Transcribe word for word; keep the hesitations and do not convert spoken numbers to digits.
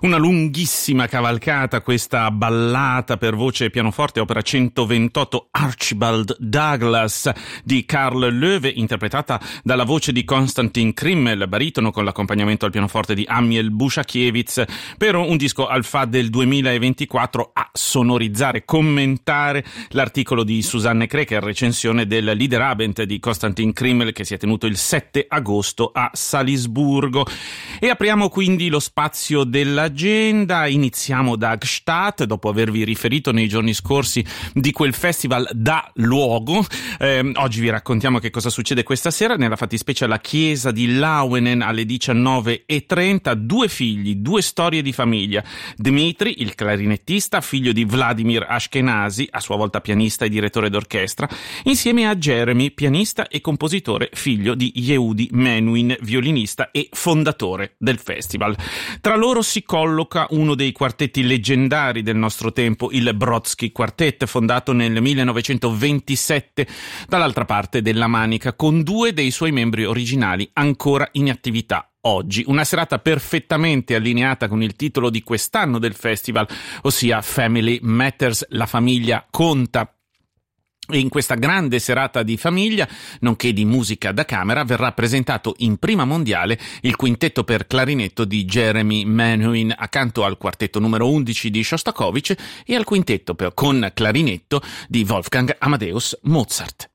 Una lunghissima cavalcata, questa ballata per voce e pianoforte, opera centoventotto Archibald Douglas di Carl Loewe, interpretata dalla voce di Konstantin Krimmel, baritono, con l'accompagnamento al pianoforte di Amiel Bushakiewicz, per un disco Alpha del duemilaventiquattro. A sonorizzare, commentare l'articolo di Susanne Kreker, recensione del Liederabend di Konstantin Krimmel, che si è tenuto il sette agosto a Salisburgo. E apriamo quindi lo spazio dell'agenda. Iniziamo da Gstaad, dopo avervi riferito nei giorni scorsi di quel festival da luogo. Eh, oggi vi raccontiamo che cosa succede questa sera, nella fattispecie alla chiesa di Lauenen alle diciannove e trenta. Due figli, due storie di famiglia. Dmitri, il clarinettista, figlio di Vladimir Ashkenazy, a sua volta pianista e direttore d'orchestra, insieme a Jeremy, pianista e compositore, figlio di Yehudi Menuhin, violinista e fondatore del festival. Tra loro si colloca uno dei quartetti leggendari del nostro tempo, il Brodsky Quartet, fondato nel millenovecentoventisette dall'altra parte della Manica, con due dei suoi membri originali ancora in attività oggi. Una serata perfettamente allineata con il titolo di quest'anno del festival, ossia Family Matters, la famiglia conta. E in questa grande serata di famiglia, nonché di musica da camera, verrà presentato in prima mondiale il quintetto per clarinetto di Jeremy Menuhin, accanto al quartetto numero undici di Shostakovich e al quintetto per, con clarinetto di Wolfgang Amadeus Mozart.